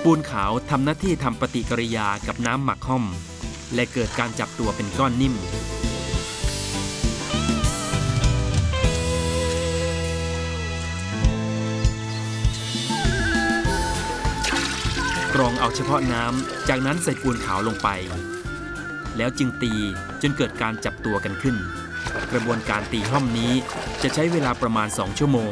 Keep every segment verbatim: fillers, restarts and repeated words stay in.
ปูนขาวทำหน้าที่ทำปฏิกิริยากับน้ำหมักห้อมและเกิดการจับตัวเป็นก้อนนิ่มกรองเอาเฉพาะน้ำจากนั้นใส่ปูนขาวลงไปแล้วจึงตีจนเกิดการจับตัวกันขึ้นกระบวนการตีห้อมนี้จะใช้เวลาประมาณสองชั่วโมง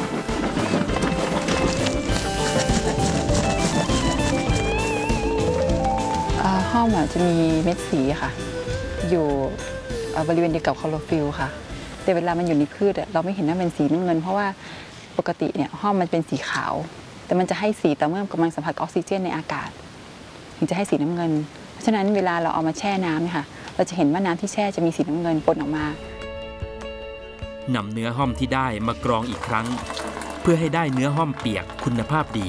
ห้อมจะมีเม็ดสีค่ะอยู่บริเวณเดียวกับคลอโรฟิลล์ค่ะแต่เวลามันอยู่ในพืชเราไม่เห็นว่าเป็นสีน้ำเงินเพราะว่าปกติเนี่ยห้อมมันเป็นสีขาวแต่มันจะให้สีต่อเมื่อกำลังสัมผัสออกซิเจนในอากาศถึงจะให้สีน้ำเงินเพราะฉะนั้นเวลาเราเอามาแช่น้ำเนี่ยค่ะเราจะเห็นว่าน้ำที่แช่จะมีสีน้ำเงินปนออกมานำเนื้อห้อมที่ได้มากรองอีกครั้งเพื่อให้ได้เนื้อห้อมเปียกคุณภาพดี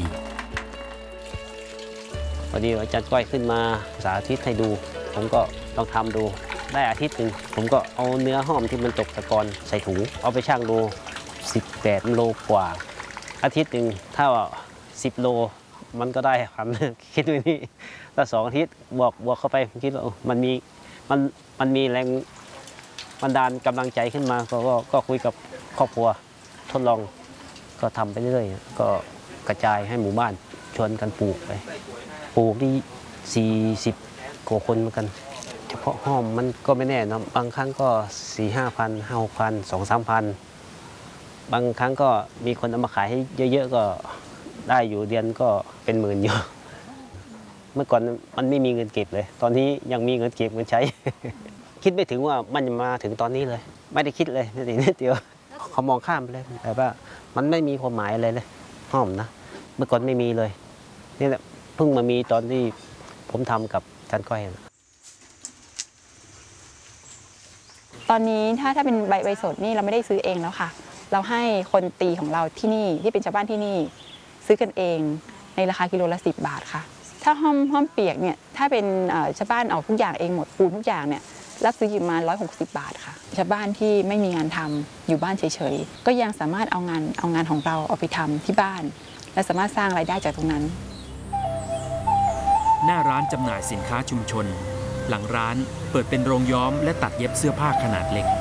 พอดีอาจารย์ก้อยขึ้นมาสาธิตให้ดูผมก็ลองทำดูได้อาทิตย์หนึ่งผมก็เอาเนื้อห้อมที่มันตกตะกอนใส่ถุงเอาไปชั่งดูสิบแปดโลกว่าอาทิตย์หนึ่งถ้าว่าสิบโลมันก็ได้พันคิดดูนี่ถ้าสองอาทิตย์บวกบวกเข้าไปผมคิดว่ามันมีมันมันมีแรงบันดาลกำลังใจขึ้นมาก็ก็คุยกับครอบครัวทดลองก็ทำไปเรื่อยก็กระจายให้หมู่บ้านชวนกันปลูกไปปลูกที่สี่สิบกว่าคนเหมือนกันเฉพาะห้อมมันก็ไม่แน่นะบางครั้งก็สี่ห้าพันห้าหกพันสองสามพันบางครั้งก็มีคนเอามาขายให้เยอะๆก็ได้อยู่เดือนก็เป็นหมื่นอยู่เมื่อก่อนมันไม่มีเงินเก็บเลยตอนนี้ยังมีเงินเก็บเงินใช้ คิดไม่ถึงว่ามันจะมาถึงตอนนี้เลยไม่ได้คิดเลยนิดนิดเดียวเขามองข้ามไปเลยแต่ว่ามันไม่มีความหมายอะไรเลยห้อมนะเมื่อก่อนไม่มีเลยนี่แหละเพิ่งมามีตอนที่ผมทำกับอาจารย์ก้อยตอนนี้ถ้าถ้าเป็นใบใบสดนี่เราไม่ได้ซื้อเองแล้วค่ะเราให้คนตีของเราที่นี่ที่เป็นชาวบ้านที่นี่ซื้อกันเองในราคากิโลละสิบบาทค่ะถ้าห้อมห้อมเปียกเนี่ยถ้าเป็นชาวบ้านออกทุกอย่างเองหมดปูนทุกอย่างเนี่ยรับซื้ออยู่มาร้อยหกสิบบาทค่ะชาวบ้านที่ไม่มีงานทำอยู่บ้านเฉยๆก็ยังสามารถเอางานเอางานของเราเอาไปทำที่บ้านและสามารถสร้างรายได้จากตรงนั้นหน้าร้านจำหน่ายสินค้าชุมชนหลังร้านเปิดเป็นโรงย้อมและตัดเย็บเสื้อผ้าขนาดเล็ก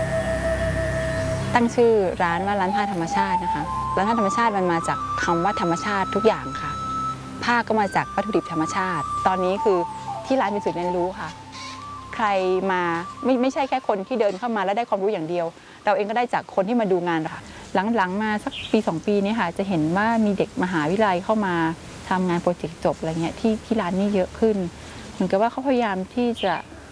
ตั้งชื่อร้านว่าร้านผ้าธรรมชาตินะคะร้านผ้าธรรมชาติมันมาจากคำว่าธรรมชาติทุกอย่างค่ะผ้าก็มาจากวัตถุดิบธรรมชาติตอนนี้คือที่ร้านมีจุดเรียนรู้ค่ะใครมาไม่ไม่ใช่แค่คนที่เดินเข้ามาแล้วได้ความรู้อย่างเดียวเราเองก็ได้จากคนที่มาดูงานค่ะหลังๆมาสักปีสองปีนี้ค่ะจะเห็นว่ามีเด็กมหาวิทยาลัยเข้ามาทำงานโปรเจกต์จบอะไรเงี้ยที่ที่ร้านนี้เยอะขึ้นเหมือนกับว่าเขาพยายามที่จะ